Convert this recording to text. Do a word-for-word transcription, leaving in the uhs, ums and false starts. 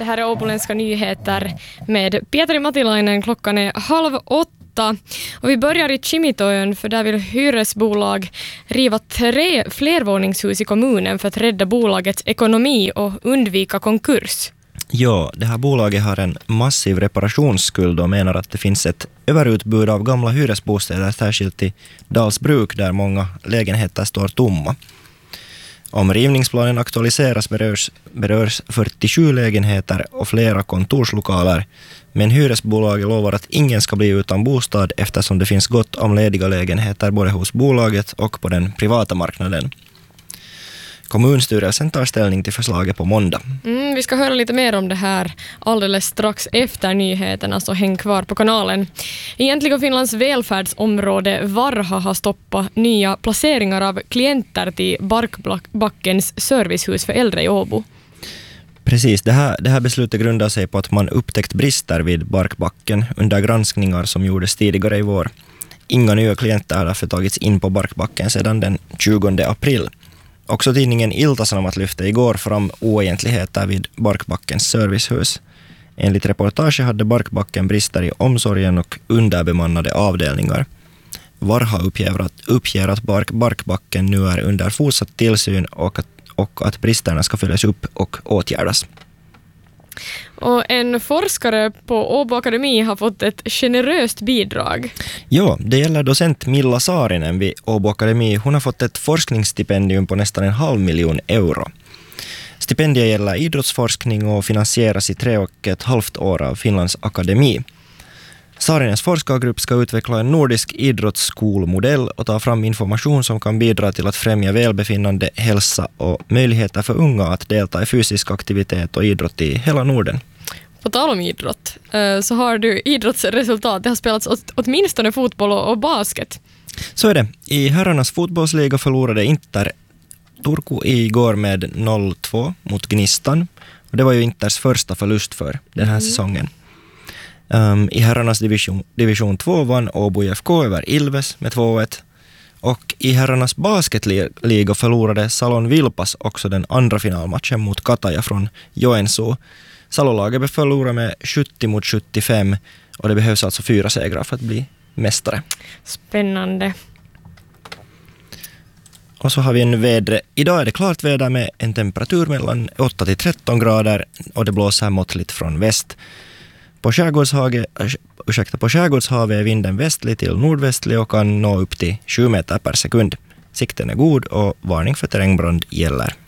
Det här är Åboländska nyheter med Pietari Matilainen. Klockan är halv åtta. Och vi börjar i Kimitoön, för där vill hyresbolag riva tre flervåningshus i kommunen för att rädda bolagets ekonomi och undvika konkurs. Ja, det här bolaget har en massiv reparationsskuld och menar att det finns ett överutbud av gamla hyresbostäder, särskilt i Dalsbruk där många lägenheter står tomma. Om rivningsplanen aktualiseras berörs, berörs fyrtiosju lägenheter och flera kontorslokaler, men hyresbolaget lovar att ingen ska bli utan bostad eftersom det finns gott om lediga lägenheter både hos bolaget och på den privata marknaden. Kommunstyrelsen tar ställning till förslaget på måndag. Mm, vi ska höra lite mer om det här alldeles strax efter nyheterna, så häng kvar på kanalen. Egentligen Finlands välfärdsområde Varha har stoppat nya placeringar av klienter till Barkbackens servicehus för äldre i Åbo. Precis, det här, det här beslutet grundar sig på att man upptäckt brister vid Barkbacken under granskningar som gjordes tidigare i vår. Inga nya klienter har därför tagits in på Barkbacken sedan den tjugonde april. Också tidningen Ilta-Sanomat lyfte igår fram oegentligheter vid Barkbackens servicehus. Enligt reportage hade Barkbacken brister i omsorgen och underbemannade avdelningar. Varha uppger att, uppger att Bark, Barkbacken nu är under fortsatt tillsyn och att, och att bristerna ska fyllas upp och åtgärdas. Och en forskare på Åbo Akademi har fått ett generöst bidrag. Ja, det gäller docent Milla Saarinen vid Åbo Akademi. Hon har fått ett forskningsstipendium på nästan en halv miljon euro. Stipendiet gäller idrottsforskning och finansieras i tre och ett halvt år av Finlands akademi. Saarinens forskargrupp ska utveckla en nordisk idrottsskolmodell och ta fram information som kan bidra till att främja välbefinnande, hälsa och möjligheter för unga att delta i fysisk aktivitet och idrott i hela Norden. På tal om idrott så har du idrottsresultat. Det har spelats åtminstone fotboll och basket. Så är det. I herrarnas fotbollsliga förlorade Inter Turku igår med noll två mot Gnistan. Och det var ju Inters första förlust för den här mm. säsongen. Um, I herrarnas division, division två vann Åbo I F K över Ilves med två ett. Och i herrarnas basketliga förlorade Salon Vilpas också den andra finalmatchen mot Kataja från Joensuu. Salolaget förlorade med sjuttio mot sjuttiofem och det behövs alltså fyra segrar för att bli mästare. Spännande. Och så har vi en väder. Idag är det klart väder med en temperatur mellan åtta till tretton grader och det blåser måttligt från väst. På skärgårdshavet, ursäkta, på skärgårdshavet är vinden västlig till nordvästlig och kan nå upp till sju meter per sekund. Sikten är god och varning för terrängbrand gäller.